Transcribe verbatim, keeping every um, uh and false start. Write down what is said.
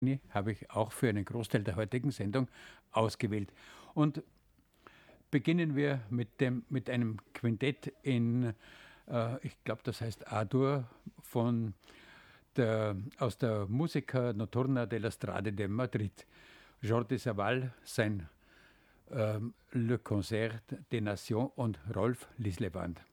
habe ich auch für einen Großteil der heutigen Sendung ausgewählt. Und beginnen wir mit, dem, mit einem Quintett in, äh, ich glaube, das heißt A-Dur, von der, aus der Musica Notturna della Strade de Madrid. Jordi Savall, sein ähm, Le Concert des Nations und Rolf Lislevand.